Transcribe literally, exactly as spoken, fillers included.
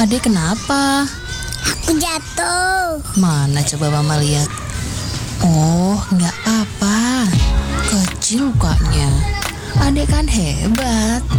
Adek kenapa? Aku jatuh. Mana coba Mama lihat. Oh, nggak apa-apa. Kecil lukanya. Adek kan hebat.